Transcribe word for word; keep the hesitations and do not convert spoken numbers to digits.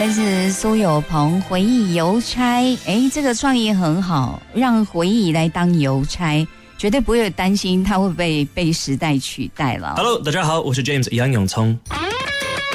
但是苏有朋回忆邮差，哎，这个创意很好，让回忆来当邮差，绝对不会担心他会被被时代取代了。 Hello， 大家好，我是 James 杨永聪。